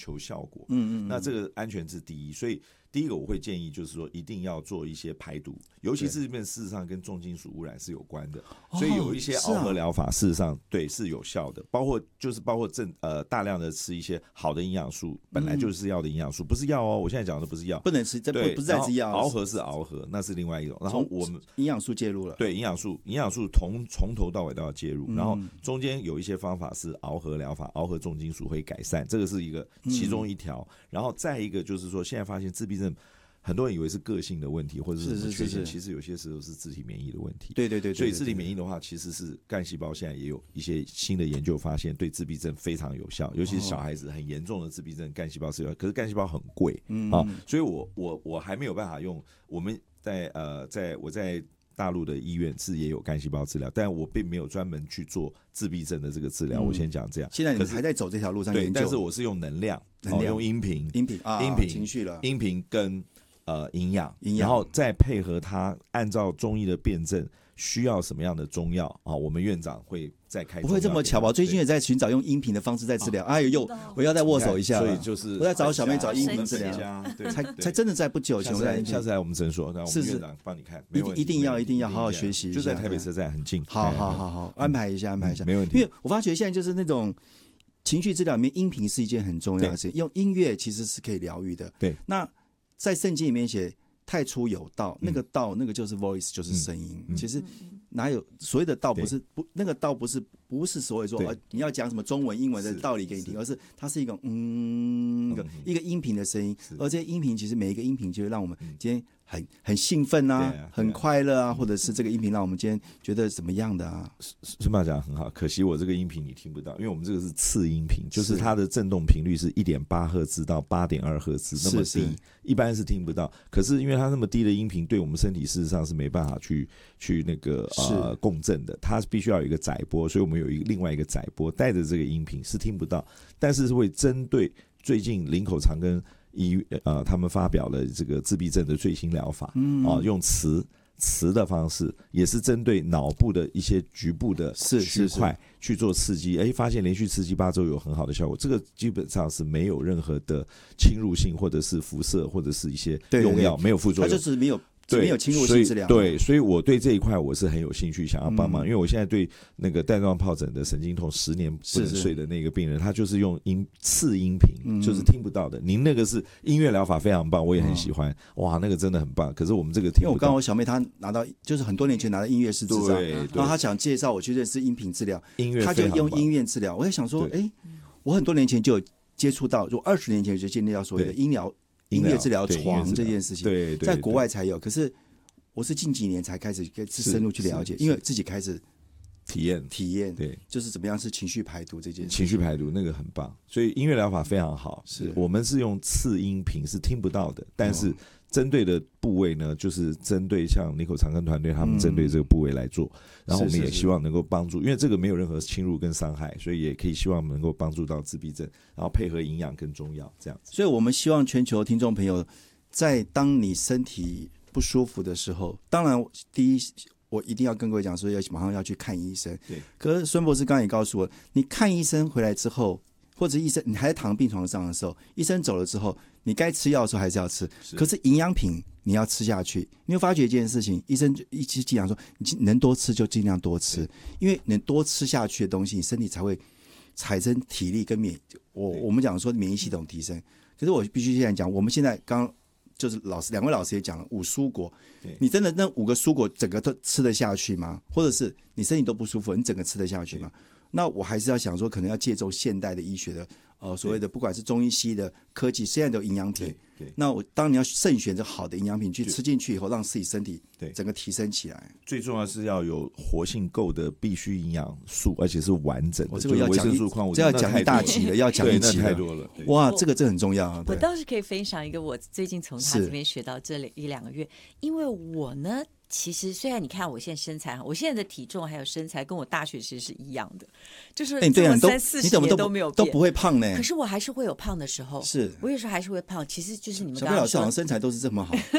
求效果。那这个安全是第一，所以第一个我会建议就是说一定要做一些排毒，尤其是这边事实上跟重金属污染是有关的，所以有一些螯合疗法事实上对是有效的，包括大量的吃一些好的营养素，本来就是要的营养素，不是药哦，我现在讲的不是药， 不能吃，这不是在吃药， 螯合是螯合，那是另外一种。然后我们营养素介入了， 对营养素从头到尾都要介入，然后中间有一些方法是螯合疗法，螯合重金属会改善，这个是一个其中一条。然后再一个就是说，现在发现自闭症。很多人以为是个性的问题或者是什么缺陷，其实有些时候是自体免疫的问题。 对， 所以自体免疫的话，其实是干细胞现在也有一些新的研究发现，对自闭症非常有效，尤其是小孩子很严重的自闭症，干细胞治疗，可是干细胞很贵所以我还没有办法用。我们我在大陆的医院是也有干细胞治疗，但我并没有专门去做自闭症的这个治疗。我先讲这样。 现在你还在走这条路上研究， 对，但是我是用能量用音频、 情绪了， 音频跟营养，然后再配合它按照中医的辩证需要什么样的中药我们院长会再开。 不会这么巧吧？最近也在寻找用音频的方式在治疗。我要再握手一下， 所以就是我在找小妹找音频治疗，才真的在不久前。 下次来我们诊所，让我们院长帮你看， 一定要好好学习一下， 就在台北车站很近。 好，安排一下， 没问题。 因为我发觉现在就是那种情绪治疗里面，音频是一件很重要的事情，用音乐其实是可以疗愈的。 对， 那在圣经里面写太初有道，那个道那个就是 voice， 就是声音。其实哪有所谓的道，那个道不是所谓说你要讲什么中文英文的道理给你听，而是它是一个一个音频的声音，而这些音频其实每一个音频就会让我们今天很兴奋很快乐啊，或者是这个音频让我们今天觉得怎么样的啊？ 孙爸讲很好，可惜我这个音频你听不到，因为我们这个是次音频，就是它的振动频率是 1.8 赫兹到 8.2 赫兹那么低，一般是听不到。可是因为它那么低的音频，对我们身体事实上是没办法去那个共振的，它必须要有一个载波，所以我们有另外一个载波带着这个音频是听不到，但是会针对最近林口长庚他们发表了这个自闭症的最新疗法用磁的方式，也是针对脑部的一些局部的区块去做刺激，发现连续刺激8周有很好的效果。这个基本上是没有任何的侵入性，或者是辐射，或者是一些用药，没有副作用， 它就是没有侵入性治疗。 对，所以我对这一块我是很有兴趣，想要帮忙，因为我现在对那个带状疱疹的神经痛10年不能睡的那个病人，他就是用次音频，就是听不到的。您那个是音乐疗法非常棒，我也很喜欢，哇，那个真的很棒。可是我们这个听不到， 因为我刚刚我小妹她拿到，就是很多年前拿到音乐师执照，然后她想介绍我去认识音频治疗，她就用音乐治疗。我在想说，我很多年前就有接触到，就20年前就接触到所谓的音乐治疗床这件事情， 对， 在国外才有。可是我是近几年才开始深入去了解，因为自己开始体验， 对， 就是怎么样是情绪排毒这件事。 情绪排毒那个很棒，所以音乐疗法非常好。是我们是用次音频是听不到的，但是针对的部位呢，就是针对像林口长庚团队他们针对这个部位来做，然后我们也希望能够帮助，因为这个没有任何侵入跟伤害，所以也可以希望能够帮助到自闭症，然后配合营养跟中药这样子。 所以我们希望全球听众朋友，在当你身体不舒服的时候，当然第一我一定要跟各位讲说，马上要去看医生。 对。 可是孙博士刚刚也告诉我，你看医生回来之后，或者医生你还在躺病床上的时候，医生走了之后，你该吃药的时候还是要吃。可是营养品你要吃下去，你会发觉一件事情，医生就一直讲说，你能多吃就尽量多吃，因为能多吃下去的东西，你身体才会产生体力跟我们讲说免疫系统提升。可是我必须现在讲，我们现在就是两位老师也讲了5蔬果，你真的那5个蔬果整个都吃得下去吗？或者是你身体都不舒服，你整个吃得下去吗？那我还是要想说，可能要借助现代的医学的所谓的不管是中医西医的科技，现在都有营养品。那当你要慎选这好的营养品去吃进去以后，让自己身体整个提升起来。 最重要是要有活性够的必需营养素，而且是完整的。 这个要讲维生素、矿物质， 这要讲一大集了，要讲一集了， 太多了。 哇，这很重要啊！ 我倒是可以分享一个我最近从他这边学到这1-2个月，因为我呢。其实虽然你看我现在身材，我现在的体重还有身材跟我大学时是一样的，就是对啊 30-40年都没有变， 都不会胖呢。 可是我还是会有胖的时候， 是我有时候还是会胖。其实就是你们刚刚小贝老师好像身材都是这么好，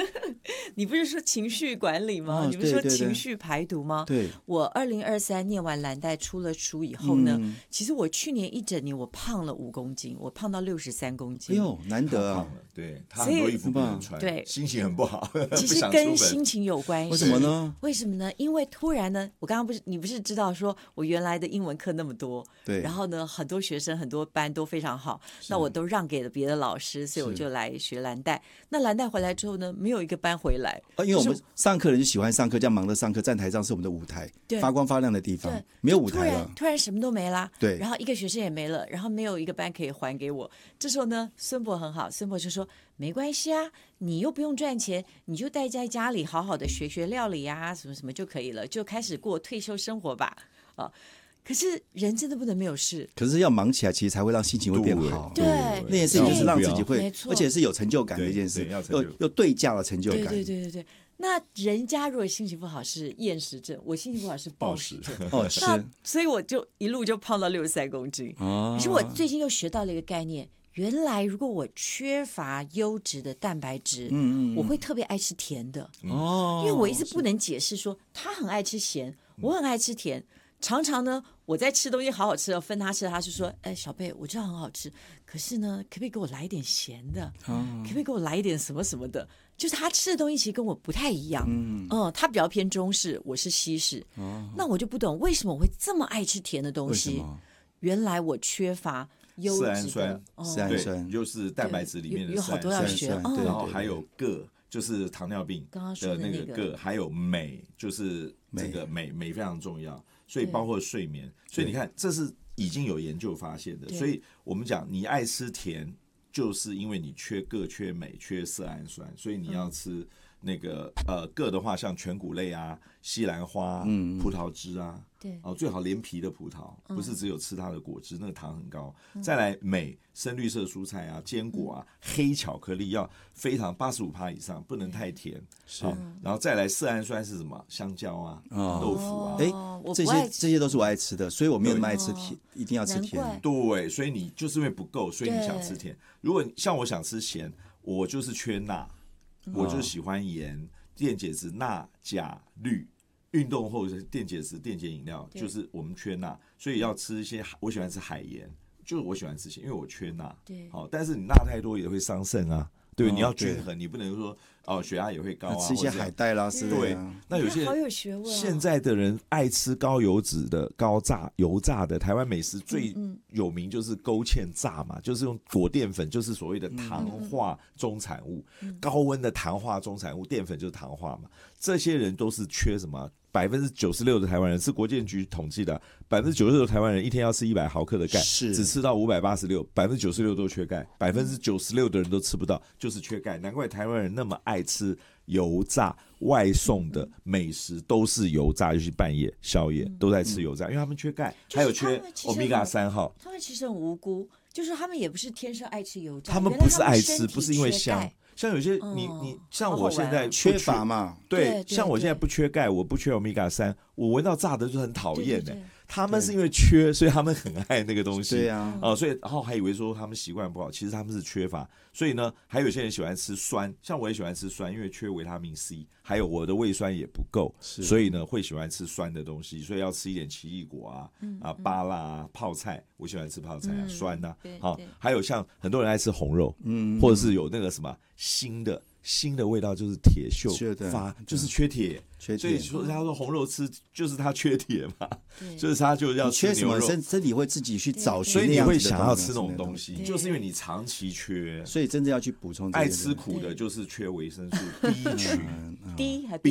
你不是说情绪管理吗？你不是说情绪排毒吗？ 对， 我2023念完蓝带出了书以后呢，其实我去年一整年我胖了5公斤，我胖到63公斤。 哎呦，难得啊！ 对，他很多衣服不能穿， 对， 心情很不好。 其实跟心情有关系。 为什么呢？ 为什么呢？因为突然呢，我刚刚你不是知道说我原来的英文课那么多， 对， 然后呢，很多学生很多班都非常好，那我都让给了别的老师，所以我就来学蓝带。那蓝带回来之后呢，没有一个班回来， 因为我们上课人就喜欢上课，这样忙着上课，站台上是我们的舞台，发光发亮的地方，没有舞台了， 突然什么都没啦， 对， 然后一个学生也没了，然后没有一个班可以还给我。这时候呢，孙博很好，孙博就说没关系啊，你又不用赚钱，你就待在家里好好的学料理啊，什么什么就可以了，就开始过退休生活吧，啊。可是人真的不能没有事， 可是要忙起来，其实才会让心情会变好。 对， 那件事情就是让自己会，而且是有成就感的一件事，又对价的成就感。 对。那人家如果心情不好是厌食症，我心情不好是暴食症。 是。 所以我就一路就胖到63公斤。可是我最近又学到了一个概念，原来如果我缺乏优质的蛋白质，我会特别爱吃甜的。因为我一直不能解释说他很爱吃咸，我很爱吃甜。常常呢，我在吃东西好好吃，分他吃，他就说：“哎，小贝，我知道很好吃，可是呢，可不可以给我来一点咸的？可不可以给我来一点什么什么的？就是他吃的东西其实跟我不太一样。他比较偏中式，我是西式。那我就不懂为什么我会这么爱吃甜的东西。原来我缺乏优质的色氨酸，就是蛋白质里面的有好多要学， 然后还有铬。就是糖尿病的那个铬，还有镁，就是这个镁非常重要，所以包括睡眠。所以你看，这是已经有研究发现的。所以我们讲，你爱吃甜，就是因为你缺铬、缺镁、缺色氨酸，所以你要吃那个铬的话，像全谷类啊、西兰花、葡萄汁啊， 对， 最好连皮的葡萄，不是只有吃它的果汁，那个糖很高。再来镁，深绿色蔬菜啊、坚果啊、黑巧克力要非常85%以上，不能太甜。 是， 然后再来色氨酸是什么？香蕉啊、豆腐啊， 这些都是我爱吃的，所以我没有那么爱吃甜，一定要吃甜。 对，所以你就是因为不够，所以你想吃甜。如果像我想吃咸，我就是缺钠。我就喜欢盐、电解质钠、钾、氯，运动后的电解质、电解饮料，就是我们缺钠，所以要吃一些。我喜欢吃海盐，就是我喜欢吃咸，因为我缺钠。 对， 好，但是你钠太多也会伤肾啊。对，你要均衡，你不能说血压也会高啊。 吃一些海带啦之类的。 那有些好有学问。 现在的人爱吃高油脂的、油炸的，台湾美食最有名就是勾芡炸嘛，就是用果淀粉，就是所谓的糖化中产物，高温的糖化中产物，淀粉就是糖化嘛。这些人都是缺什么？96%的台湾人是国健局统计的，96%的台湾人一天要吃100毫克的钙，只吃到586%，96%都缺钙，96%的人都吃不到，就是缺钙。难怪台湾人那么爱吃油炸，外送的美食都是油炸，尤其半夜宵夜都在吃油炸，因为他们缺钙，还有缺欧米伽3号。 他们其实很无辜，就是他们也不是天生爱吃油炸， 他们不是爱吃，不是因为香。像有些你像我现在缺乏嘛， 对，像我现在不缺钙，我不缺欧米伽3，我闻到炸的就很讨厌的。他们是因为缺，所以他们很爱那个东西。 对啊， 所以然后还以为说他们习惯不好，其实他们是缺乏。所以呢，还有些人喜欢吃酸，像我也喜欢吃酸，因为缺维他命 C， 还有我的胃酸也不够，所以呢会喜欢吃酸的东西，所以要吃一点奇异果啊、芭乐啊、泡菜，我喜欢吃泡菜啊，酸啊。好，还有像很多人爱吃红肉，或者是有那个什么腥的味道，就是铁锈发，就是缺铁。所以说他说红肉吃就是他缺铁嘛，就是他就要吃牛肉， 缺什么身体会自己去找寻， 所以你会想要吃那种东西，就是因为你长期缺， 所以真正要去补充。 爱吃苦的就是缺维生素 B 群 ，D 还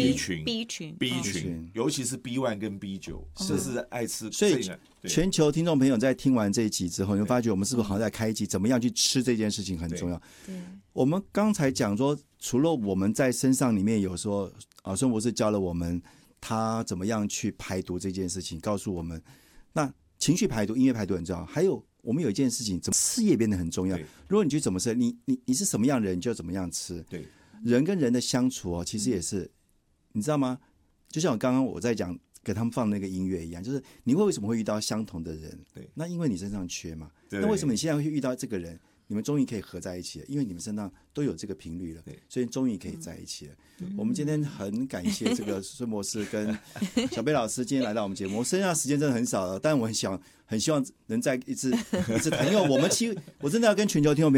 B 群，尤其是 B1 跟 B9，这是爱吃。 所以全球听众朋友在听完这一集之后，你会发觉我们是不是好像在开一集，怎么样去吃这件事情很重要。我们刚才讲说，除了我们在身上里面有说孙博士教了我们他怎么样去排毒这件事情，告诉我们那情绪排毒、音乐排毒很重要。还有我们有一件事情，怎么吃也变得很重要。如果你去怎么吃，你是什么样的人，你就怎么样吃。 对， 人跟人的相处其实也是，你知道吗？就像刚刚我在讲给他们放那个音乐一样，就是你为什么会遇到相同的人？ 对， 那因为你身上缺嘛。那为什么你现在会遇到这个人？ 你们终于可以合在一起了，因为你们身上都有这个频率了，所以终于可以在一起了。我们今天很感谢这个孙博士跟小贝老师今天来到我们节目，我剩下的时间真的很少了，但我很希望能再一次谈，因为我真的要跟全球听众朋友